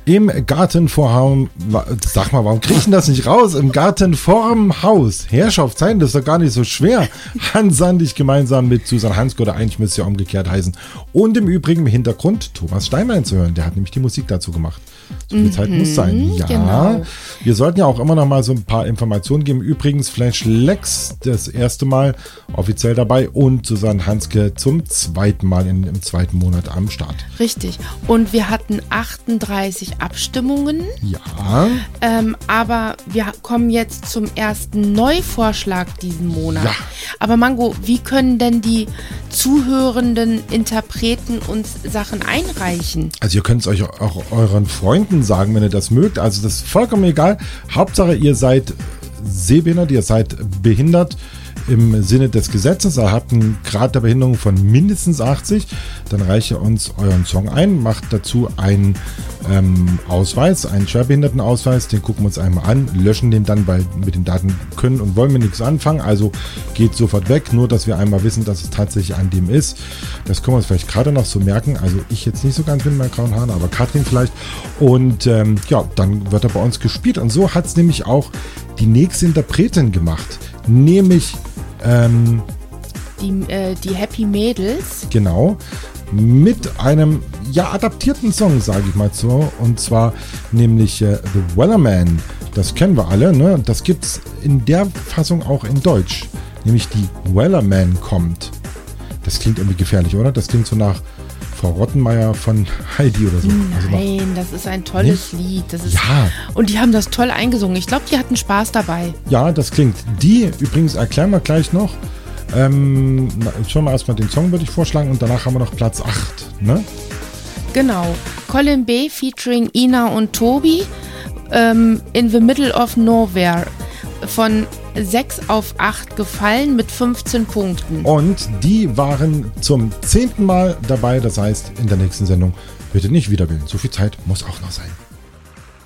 Im Garten vorm, sag mal, warum krieg ich denn das nicht raus? Im Garten vorm Haus. Herrschaftszeiten, das ist doch gar nicht so schwer. Hans Sandig gemeinsam mit Susan Hanske, oder eigentlich müsste ja umgekehrt heißen. Und im Übrigen im Hintergrund Thomas Steinlein zu hören. Der hat nämlich die Musik dazu gemacht. So viel Zeit muss sein. Ja, genau. Wir sollten ja auch immer noch mal so ein paar Informationen geben. Übrigens Flash Lex das erste Mal offiziell dabei und Susanne Hanske zum zweiten Mal im zweiten Monat am Start. Richtig. Und wir hatten 38 Abstimmungen. Ja. Aber wir kommen jetzt zum ersten Neuvorschlag diesen Monat. Ja. Aber Mango, wie können denn die zuhörenden Interpreten uns Sachen einreichen? Also ihr könnt es euch auch euren Freunden sagen, wenn ihr das mögt. Also das ist vollkommen egal. Hauptsache ihr seid sehbehindert, ihr seid behindert im Sinne des Gesetzes. Ihr habt einen Grad der Behinderung von mindestens 80. Dann reicht ihr uns euren Song ein, macht dazu einen Ausweis, einen Schwerbehindertenausweis. Den gucken wir uns einmal an, löschen den dann, weil mit den Daten können und wollen wir nichts anfangen. Also geht sofort weg, nur dass wir einmal wissen, dass es tatsächlich an dem ist. Das können wir uns vielleicht gerade noch so merken. Also ich jetzt nicht so ganz mit meinen grauen Haaren, aber Katrin vielleicht. Und ja, dann wird er bei uns gespielt. Und so hat es nämlich auch die nächste Interpretin gemacht. Nämlich die Happy Mädels. Genau. Mit einem adaptierten Song, sage ich mal so. Und zwar nämlich The Wellerman. Das kennen wir alle, ne? Das gibt's in der Fassung auch in Deutsch. Nämlich die Wellerman kommt. Das klingt irgendwie gefährlich, oder? Das klingt so nach Frau Rottenmeier von Heidi oder so. Nein, das ist ein tolles Lied. Das ist, ja. Und die haben das toll eingesungen. Ich glaube, die hatten Spaß dabei. Ja, das klingt. Die, übrigens erklären wir gleich noch. Schauen wir erstmal den Song, würde ich vorschlagen. Und danach haben wir noch Platz 8, ne? Genau. Colin B. featuring Ina und Tobi. In the Middle of Nowhere. Von 6 auf 8 gefallen mit 15 Punkten. Und die waren zum 10. Mal dabei. Das heißt, in der nächsten Sendung bitte nicht wieder wählen. So viel Zeit muss auch noch sein.